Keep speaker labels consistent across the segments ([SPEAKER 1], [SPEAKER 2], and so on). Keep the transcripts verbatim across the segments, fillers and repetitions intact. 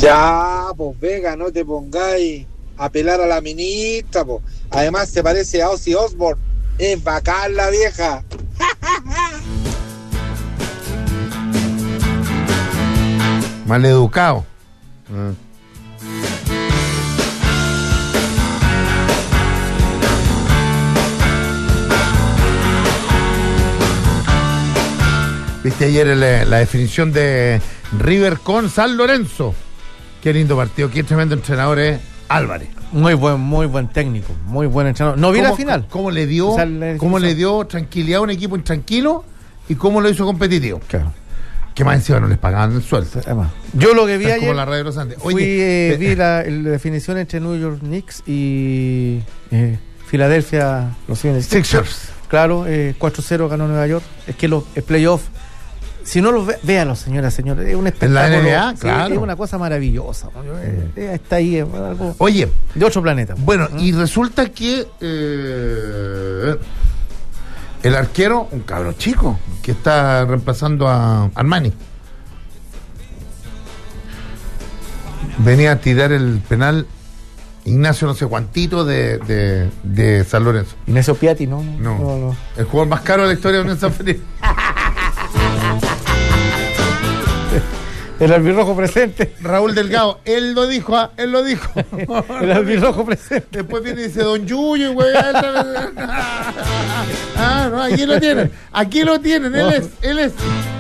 [SPEAKER 1] Ya, pues Vega, no te pongáis a pelar a la ministra, pues. Además se parece a Ozzy Osbourne. Es bacán la vieja.
[SPEAKER 2] Maleducado. Ah. Viste ayer la, la definición de River con San Lorenzo. Qué lindo partido, qué tremendo entrenador es Álvarez.
[SPEAKER 3] Muy buen, muy buen técnico, muy buen entrenador. No vi la final.
[SPEAKER 2] ¿Cómo le dio,
[SPEAKER 3] o sea, le
[SPEAKER 2] cómo le dio tranquilidad a un equipo intranquilo y cómo lo hizo competitivo?
[SPEAKER 3] Claro.
[SPEAKER 2] Que más encima no les pagaban el sueldo.
[SPEAKER 3] Además, yo lo que vi
[SPEAKER 2] Están
[SPEAKER 3] ayer,
[SPEAKER 2] como la radio de los Andes. Oye,
[SPEAKER 3] fui, eh,
[SPEAKER 2] eh,
[SPEAKER 3] vi la, la definición entre New York Knicks y eh, Filadelfia, los Sixers.
[SPEAKER 2] Sixers.
[SPEAKER 3] Claro, eh, cuatro cero ganó Nueva York. Es que los el playoff, si no los ve, véanlos, señoras, señores, es un espectáculo.
[SPEAKER 2] En la N B A,
[SPEAKER 3] sí,
[SPEAKER 2] claro.
[SPEAKER 3] Es una cosa maravillosa. Eh, eh, está ahí, eh, algo
[SPEAKER 2] Oye,
[SPEAKER 3] de otro planeta.
[SPEAKER 2] bueno,
[SPEAKER 3] ¿Mm?
[SPEAKER 2] y resulta que eh, el arquero, un cabrón chico, que está reemplazando a Armani, venía a tirar el penal Ignacio no sé cuantito de, de, de San Lorenzo.
[SPEAKER 3] Ignacio Piatti, ¿no?
[SPEAKER 2] No.
[SPEAKER 3] no, no.
[SPEAKER 2] El jugador más caro de la historia de Unión San Felipe.
[SPEAKER 3] El albirrojo presente.
[SPEAKER 2] Raúl Delgado, él lo dijo, ¿ah? él lo dijo.
[SPEAKER 3] El albirrojo presente.
[SPEAKER 2] Después viene y dice Don Yuyo, güey. Ah, no, aquí lo tienen. Aquí lo tienen, él es, él es.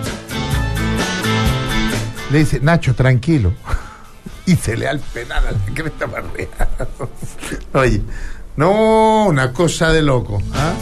[SPEAKER 2] Le dice, Nacho, tranquilo. Y se le da el penal a la cresta para arriba. Oye, no, una cosa de loco. ¿Ah?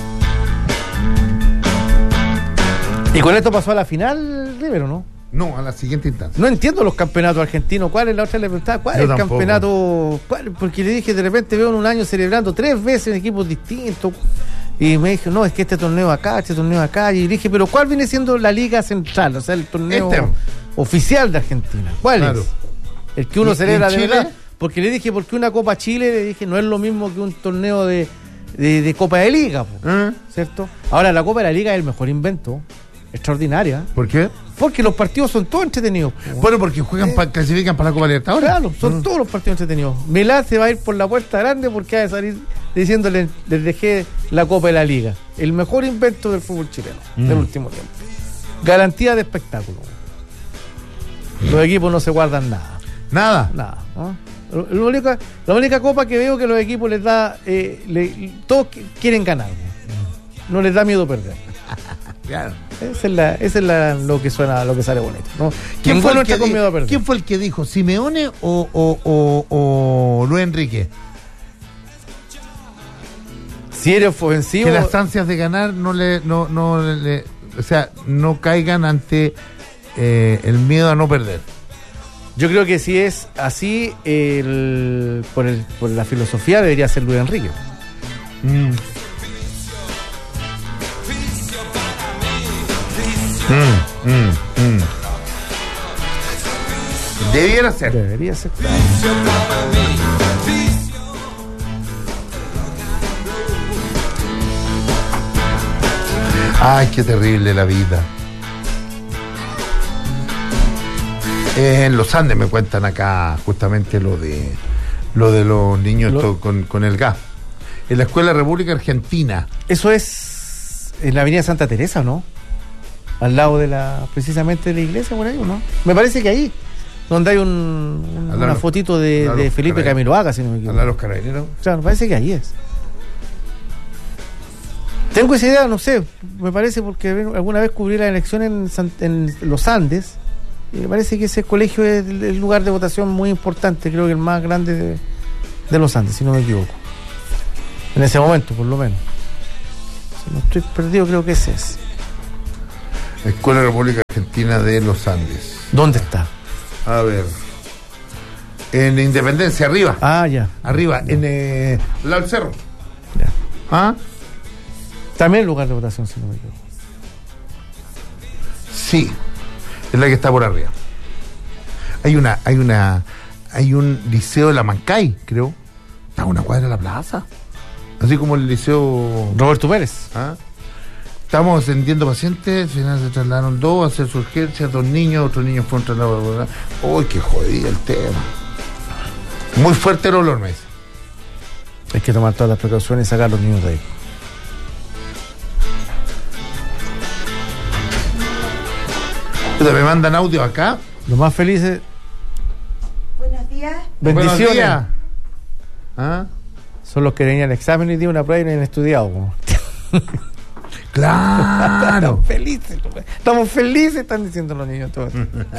[SPEAKER 3] Y con esto pasó a la final, Rivero, ¿no?
[SPEAKER 2] No, a la siguiente instancia.
[SPEAKER 3] No entiendo los campeonatos argentinos. ¿Cuál es la otra? Le preguntaba, ¿cuál
[SPEAKER 2] Yo
[SPEAKER 3] es el
[SPEAKER 2] tampoco.
[SPEAKER 3] campeonato? ¿Cuál? Porque le dije, de repente veo en un año celebrando tres veces en equipos distintos. Y me dijo, no, es que este torneo acá, este torneo acá. Y dije, pero ¿cuál viene siendo la Liga Central? O sea, el torneo
[SPEAKER 2] Este.
[SPEAKER 3] oficial de Argentina. ¿Cuál
[SPEAKER 2] Claro.
[SPEAKER 3] es? El que uno
[SPEAKER 2] ¿Y-
[SPEAKER 3] celebra
[SPEAKER 2] y en
[SPEAKER 3] de
[SPEAKER 2] Chile?
[SPEAKER 3] verdad. Porque le dije, porque una Copa Chile, le dije, no es lo mismo que un torneo de, de, de Copa de Liga, po,
[SPEAKER 2] ¿Eh?
[SPEAKER 3] ¿cierto? Ahora, la Copa de la Liga es el mejor invento. Extraordinaria.
[SPEAKER 2] ¿Por qué?
[SPEAKER 3] Porque los partidos son todos entretenidos.
[SPEAKER 2] Bueno, porque juegan pa- clasifican para la Copa Libertadores.
[SPEAKER 3] Claro, son
[SPEAKER 2] Mm.
[SPEAKER 3] todos los partidos entretenidos. Milán se va a ir por la puerta grande porque va a salir diciéndole, les dejé la Copa de la Liga. El mejor invento del fútbol chileno
[SPEAKER 2] Mm.
[SPEAKER 3] del último tiempo. Garantía de espectáculo. Los equipos no se guardan nada.
[SPEAKER 2] Nada.
[SPEAKER 3] Nada. ¿no? Lo- lo único- la única copa que veo que los equipos les da, eh, le- todos qui- quieren ganar. ¿no? No les da miedo perder.
[SPEAKER 2] Claro.
[SPEAKER 3] Esa es, la, esa es la, lo que suena, lo que sale bonito. ¿no?
[SPEAKER 2] ¿Quién
[SPEAKER 3] Ninguno
[SPEAKER 2] fue, el que
[SPEAKER 3] está con
[SPEAKER 2] di-
[SPEAKER 3] miedo a perder.
[SPEAKER 2] ¿Quién fue el que dijo? ¿Simeone o, o, o, o Luis Enrique?
[SPEAKER 3] Si eres ofensivo.
[SPEAKER 2] Que las ansias de ganar no le, no, no le, o sea, no caigan ante eh, el miedo a no perder.
[SPEAKER 3] Yo creo que si es así, el, por, el, por la filosofía debería ser Luis Enrique.
[SPEAKER 2] Mm. Mm, mm, mm. Debiera ser.
[SPEAKER 3] Debería ser, claro.
[SPEAKER 2] Ay, qué terrible la vida. En los Andes me cuentan acá justamente lo de lo de los niños
[SPEAKER 3] Lo-
[SPEAKER 2] to- con, con el gas. En la Escuela República Argentina.
[SPEAKER 3] Eso es en la avenida Santa Teresa, ¿no? Al lado de la, precisamente de la iglesia, por ahí, ¿no? Me parece que ahí, donde hay un, un-
[SPEAKER 2] Al lado
[SPEAKER 3] una
[SPEAKER 2] de-
[SPEAKER 3] fotito de,
[SPEAKER 2] al lado de
[SPEAKER 3] de
[SPEAKER 2] los
[SPEAKER 3] Felipe
[SPEAKER 2] carabineros.
[SPEAKER 3] Camiloaga, si no me
[SPEAKER 2] Al
[SPEAKER 3] equivoco.
[SPEAKER 2] lado de los carabineros.
[SPEAKER 3] O sea, me parece que ahí es. Tengo esa idea, no sé, me parece porque alguna vez cubrí la elección en, San- en los Andes y me parece que ese colegio es el, el lugar de votación muy importante, creo que el más grande de, de los Andes, si no me equivoco. En ese momento, por lo menos. Si no estoy perdido, creo que ese es.
[SPEAKER 2] Escuela República Argentina de los Andes.
[SPEAKER 3] ¿Dónde está?
[SPEAKER 2] A ver. En Independencia, arriba.
[SPEAKER 3] Ah, ya.
[SPEAKER 2] Arriba, en eh, al lado del cerro.
[SPEAKER 3] Ya.
[SPEAKER 2] ¿Ah?
[SPEAKER 3] También el lugar de votación, si no me equivoco.
[SPEAKER 2] Sí, es la que está por arriba. Hay una, hay una, hay un liceo de la Mancay, creo. Está a una cuadra de la plaza. Así como el liceo.
[SPEAKER 3] Roberto Pérez.
[SPEAKER 2] ¿Ah? Estamos atendiendo pacientes, al final se trasladaron dos a hacer su urgencia, dos niños, otros niños fueron trasladados. ¡Uy, qué jodido el tema! Muy fuerte el olor, me dice.
[SPEAKER 3] Hay que tomar todas las precauciones y sacar a los niños de ahí.
[SPEAKER 2] Me mandan audio acá.
[SPEAKER 3] Lo más felices.
[SPEAKER 4] Buenos días.
[SPEAKER 3] Bendiciones.
[SPEAKER 2] Buenos días. ¿Ah?
[SPEAKER 3] Son los que tenían el examen y dieron una prueba y no han estudiado. Como.
[SPEAKER 2] Claro.
[SPEAKER 3] Estamos felices. Estamos felices, están diciendo los niños todos.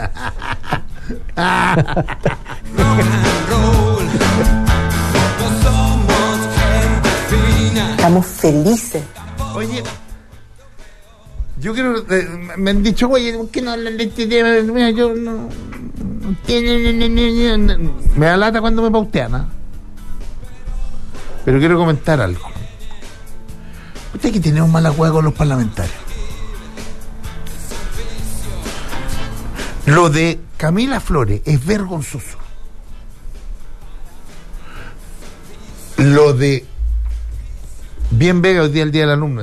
[SPEAKER 4] Estamos felices.
[SPEAKER 2] Oye, yo quiero. Eh, me han dicho, oye, ¿por qué no hablan de este tema? Mira, yo no. Me da lata cuando me pautean, ¿eh? Pero quiero comentar algo. Usted que tenemos mala hueá con los parlamentarios. Lo de Camila Flores es vergonzoso. Lo de Bien Vega, hoy día el día del alumno.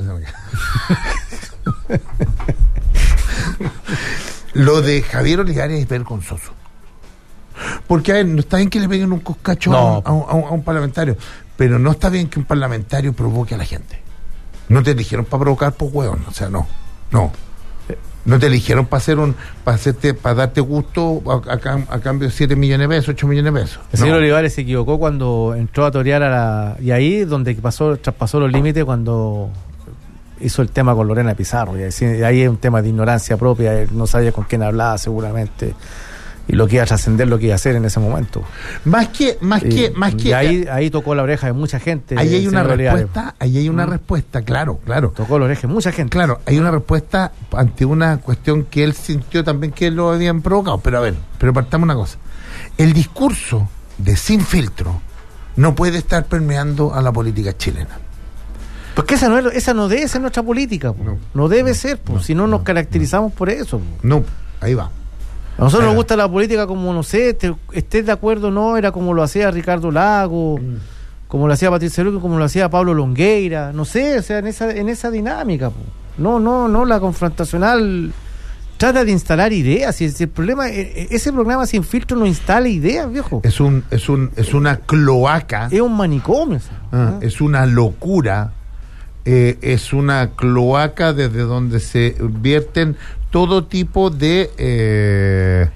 [SPEAKER 2] Lo de Javier Olivares es vergonzoso. Porque, a ver, no está bien que le peguen un coscacho no. a, un, a, un, a un parlamentario, pero no está bien que un parlamentario provoque a la gente. No te eligieron para provocar por hueón, o sea, no, no. No te eligieron para hacer un, para hacerte, para darte gusto a, a, a cambio de siete millones de pesos, ocho millones de pesos.
[SPEAKER 3] El señor
[SPEAKER 2] no.
[SPEAKER 3] Olivares se equivocó cuando entró a torear a la, y ahí donde pasó, traspasó los límites cuando hizo el tema con Lorena Pizarro, y ahí, ahí es un tema de ignorancia propia, él no sabía con quién hablaba seguramente. Y lo que iba a trascender, lo que iba a hacer en ese momento.
[SPEAKER 2] Más que, más
[SPEAKER 3] y,
[SPEAKER 2] que, más que.
[SPEAKER 3] Y ahí, ahí tocó la oreja de mucha gente.
[SPEAKER 2] Ahí hay una respuesta,
[SPEAKER 3] Olivares.
[SPEAKER 2] ahí hay una
[SPEAKER 3] ¿Mm?
[SPEAKER 2] respuesta, claro, claro.
[SPEAKER 3] Tocó la oreja de mucha gente.
[SPEAKER 2] Claro, hay una respuesta ante una cuestión que él sintió también que lo habían provocado. Pero a ver, pero partamos una cosa. El discurso de Sin Filtro no puede estar permeando a la política chilena.
[SPEAKER 3] Porque esa no, es, esa no debe ser nuestra política. No, no debe ser, pues, no, si no, no nos caracterizamos no. por eso. Po.
[SPEAKER 2] No, ahí va.
[SPEAKER 3] A nosotros Ahí nos gusta la política como, no sé, te, estés de acuerdo o no, era como lo hacía Ricardo Lago, mm. como lo hacía Patricia Luque, como lo hacía Pablo Longueira, no sé, o sea, en esa en esa dinámica. Po. No, no, no, la confrontacional trata de instalar ideas. Y si el problema, ese programa Sin Filtro no instala ideas, viejo.
[SPEAKER 2] Es un, es un, es una cloaca.
[SPEAKER 3] Es un manicomio.
[SPEAKER 2] Ah, ¿eh? Es una locura. Eh, es una cloaca desde donde se vierten todo tipo de eh,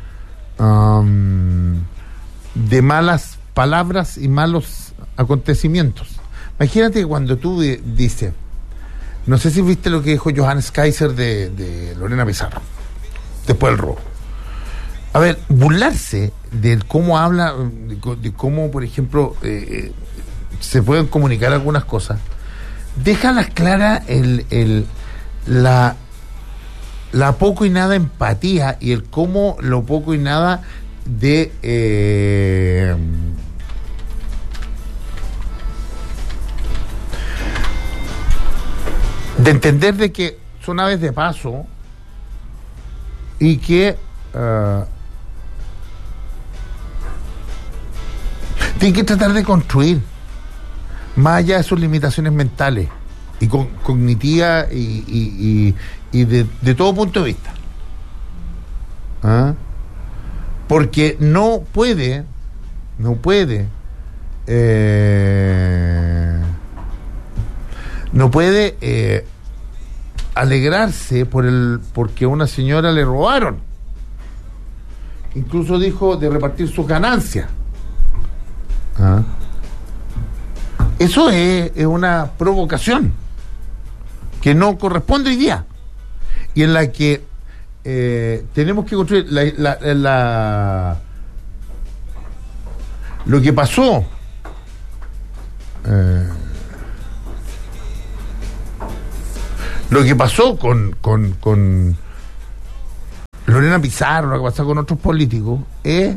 [SPEAKER 2] um, de malas palabras y malos acontecimientos. Imagínate que cuando tú de, dices, no sé si viste lo que dijo Johannes Kaiser de, de Lorena Pizarro después del robo. A ver, burlarse de cómo habla, de, de cómo, por ejemplo, eh, se pueden comunicar algunas cosas. Déjalas clara el, el, la, la poco y nada empatía y el cómo lo poco y nada de eh, de entender de que son aves de paso y que uh, tienen que tratar de construir más allá de sus limitaciones mentales y con, cognitivas y, y, y, y de, de todo punto de vista. ¿Ah? Porque no puede, no puede, eh, no puede eh, alegrarse por el porque a una señora le robaron. Incluso dijo de repartir sus ganancias. ¿Ah? Eso es, es una provocación que no corresponde hoy día y en la que eh, tenemos que construir la, la, la, lo que pasó eh, lo que pasó con, con, con Lorena Pizarro, lo que pasó con otros políticos es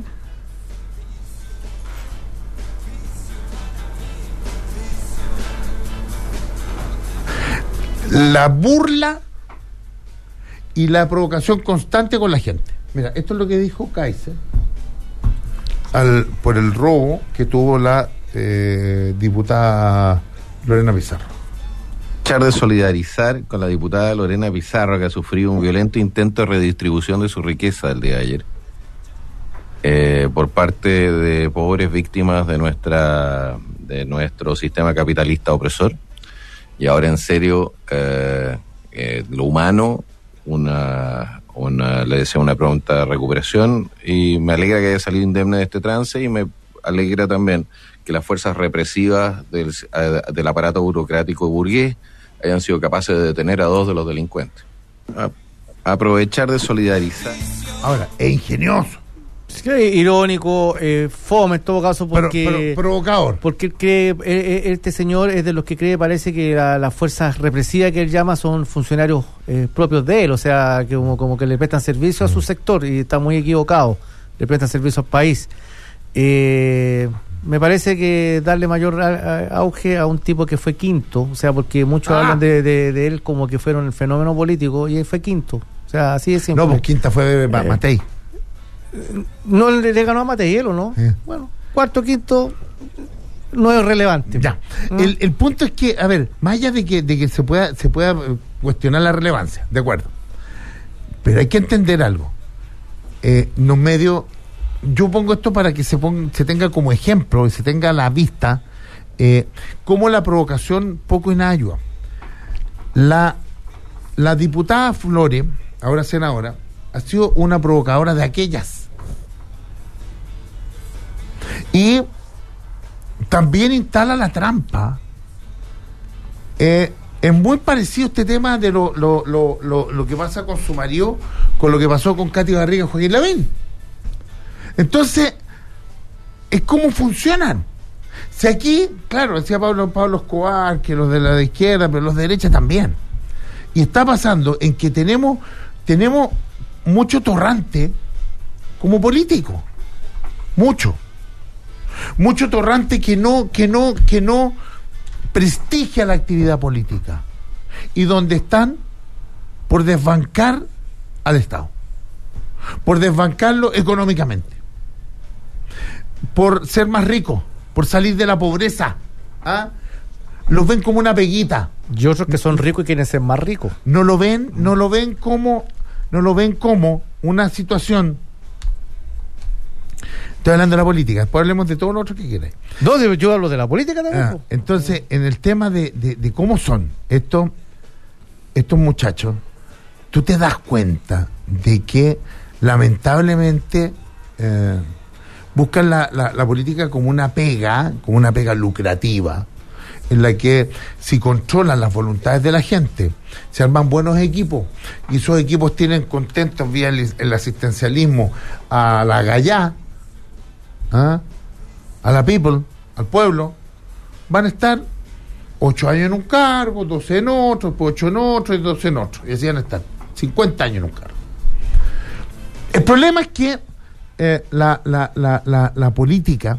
[SPEAKER 2] la burla y la provocación constante con la gente. Mira, esto es lo que dijo Kaiser al, por el robo que tuvo la eh, diputada Lorena Pizarro.
[SPEAKER 5] de solidarizar con la diputada Lorena Pizarro, que ha sufrido un violento intento de redistribución de su riqueza el día de ayer, eh, por parte de pobres víctimas de nuestra de nuestro sistema capitalista opresor. Y ahora en serio, eh, eh, lo humano, una, una le deseo una pronta recuperación, y me alegra que haya salido indemne de este trance, y me alegra también que las fuerzas represivas del, del aparato burocrático burgués hayan sido capaces de detener a dos de los delincuentes. A, aprovechar de solidarizar.
[SPEAKER 2] Ahora, es ingenioso.
[SPEAKER 3] Es irónico, eh, fome en todo caso, porque...
[SPEAKER 2] Pero, pero, provocador.
[SPEAKER 3] Porque él cree, eh, este señor es de los que cree, parece que la, las fuerzas represivas que él llama son funcionarios eh, propios de él, o sea, que como, como que le prestan servicio a su sector, y está muy equivocado, le prestan servicio al país. Eh... Me parece que darle mayor auge a un tipo que fue quinto, o sea, porque muchos ah. hablan de, de, de él como que fueron el fenómeno político, y él fue quinto, o sea, así de simple.
[SPEAKER 2] No, pues quinta fue eh, Matei.
[SPEAKER 3] No le, le ganó a Matei, ¿o no? Eh. Bueno, cuarto, quinto, no es relevante.
[SPEAKER 2] Ya, ¿Mm? el, el punto es que, a ver, más allá de que, de que se pueda, se pueda cuestionar la relevancia, de acuerdo, pero hay que entender algo. Eh, los medios... Yo pongo esto para que se ponga, se tenga como ejemplo y se tenga a la vista eh, cómo la provocación poco y nada ayuda. La, la diputada Flores, ahora senadora, ha sido una provocadora de aquellas. Y también instala la trampa. Eh, es muy parecido este tema de lo, lo, lo, lo, lo que pasa con su marido, con lo que pasó con Katy Barriga y Joaquín Lavín. Entonces, es cómo funcionan. Si aquí, claro, decía Pablo, Pablo Escobar, que los de la izquierda, pero los de derecha también. Y está pasando en que tenemos, tenemos mucho torrante como político. Mucho. Mucho torrante que no, que no, que no prestigia la actividad política. Y donde están por desbancar al Estado. Por desbancarlo económicamente. Por ser más ricos, por salir de la pobreza. ¿Ah? Los ven como una peguita.
[SPEAKER 3] Y otros que son ricos y quieren ser más ricos.
[SPEAKER 2] No lo ven, no lo ven como, no lo ven como una situación. Estoy hablando de la política, después hablemos de todo lo otro que quieras.
[SPEAKER 3] No, yo hablo de la política también.
[SPEAKER 2] Ah, entonces, en el tema de, de, de cómo son estos, estos muchachos, tú te das cuenta de que lamentablemente eh, buscan la, la, la política como una pega, como una pega lucrativa, en la que si controlan las voluntades de la gente, se arman buenos equipos, y esos equipos tienen contentos vía el, el asistencialismo a la gallá, ¿ah? a la people, al pueblo, van a estar ocho años en un cargo, doce en otro, después ocho en otro y doce en otro, y así van a estar cincuenta años en un cargo. El problema es que eh, la, la, la, la, la política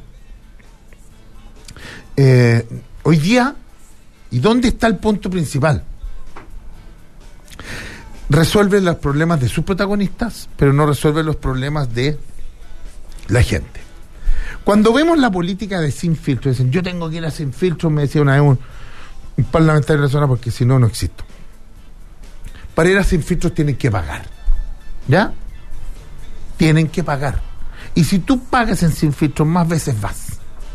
[SPEAKER 2] eh, hoy día, ¿y dónde está el punto principal? Resuelve los problemas de sus protagonistas, pero no resuelve los problemas de la gente. Cuando vemos la política de sin filtro, dicen, yo tengo que ir a sin filtro, me decía una vez un, un parlamentario de la zona, porque si no, no existo. Para ir a sin filtros tienen que pagar. ¿Ya? Tienen que pagar. Y si tú pagas en sin filtros, más veces vas.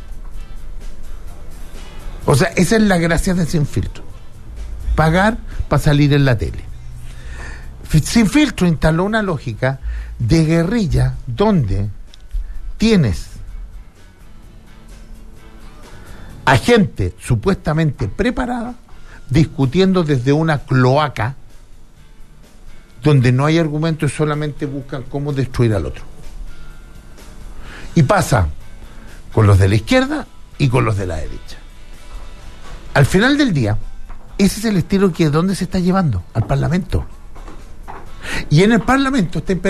[SPEAKER 2] O sea, esa es la gracia de sin filtro. Pagar para salir en la tele. Sin filtro instaló una lógica de guerrilla donde tienes a gente supuestamente preparada discutiendo desde una cloaca donde no hay argumentos, solamente buscan cómo destruir al otro. Y pasa con los de la izquierda y con los de la derecha. Al final del día, ese es el estilo que ¿dónde se está llevando? Al Parlamento. Y en el Parlamento está